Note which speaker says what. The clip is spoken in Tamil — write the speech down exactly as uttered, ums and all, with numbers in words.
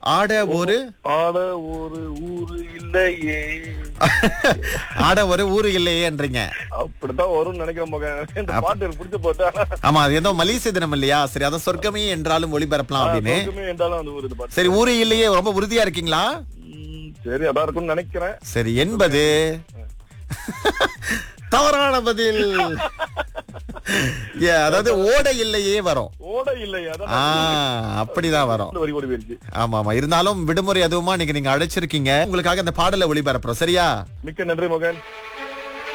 Speaker 1: ஆட ஒரு
Speaker 2: ஆட ஒரு ஊரு இல்லையே.
Speaker 1: ஆட ஒரு ஊரு இல்லையேன்றீங்க.
Speaker 2: அப்படித்தான் வரும்னு நினைக்கிறேன் மகன். இந்த பாட்டு எனக்கு பிடிச்ச போட்டா.
Speaker 1: ஆமா, அது ஏதோ மலேசிய தினம் இல்லையா? சரி, அதான் சொர்க்கமே என்றாலும் ஒளிபரப்பலாம் அப்படின்னு.
Speaker 2: சொர்க்கமே என்றாலும் அந்த ஊரு இந்த பாட்டு.
Speaker 1: சரி, ஊரு இல்லையே ரொம்ப உறுதியா இருக்கீங்களா?
Speaker 2: ம், சரி அதான் இருக்கும்னு நினைக்கிறேன்.
Speaker 1: சரி, என்பது தவறான பதில். ஏ, அதாவது ஓட இல்லையே வரும்.
Speaker 2: ஓட இல்லையே, அதான்
Speaker 1: ஆ, அப்படிதான் வரும்.
Speaker 2: வரி ஓடி போயிருச்சு.
Speaker 1: ஆமா ஆமா, இருந்தாலும் விடுமுறை அதுவுமா நீங்க நீங்க அழைச்சிருக்கீங்க. உங்களுக்காக அந்த பாடலை ஒளிபரப்புறோம். சரியா?
Speaker 2: மிக்க நன்றி மகன்.